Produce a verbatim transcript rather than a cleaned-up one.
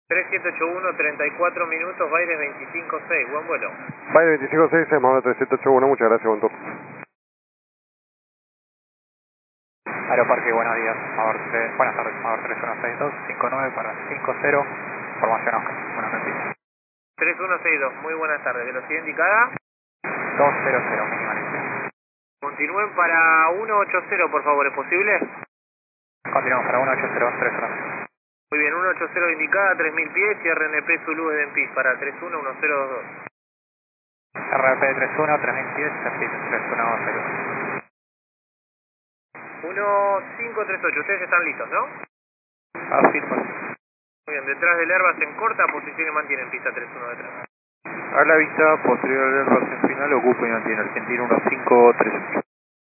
tres siete ocho uno, treinta y cuatro minutos, Baires veinticinco seis, buen vuelo. Baires veinticinco seis, Mahoma tres siete ocho uno, muchas gracias, buen tour. Aeroparque, buenos días, Mahor tres, buenas tardes, Mahor tres uno seis dos, cinco nueve para cinco cero, formación Oscar, buenas noches. tres uno seis dos, muy buenas tardes, velocidad indicada. dos cero cero, mínima lista. Continúen para uno ocho cero, por favor, ¿es posible? Continuamos para uno ocho cero tres uno seis. Muy bien, uno ocho cero indicada, tres mil pies y R N P Zulu de Empis para tres uno uno cero dos. R P tres uno, tres mil pies, tres uno cero. uno cinco tres ocho, ustedes están listos, ¿no? Afirmo. Muy bien, detrás del Airbus en corta posición y mantienen pista tres uno detrás. A la vista, posterior al Airbus en final, ocupa y mantiene Argentina uno cinco tres ocho.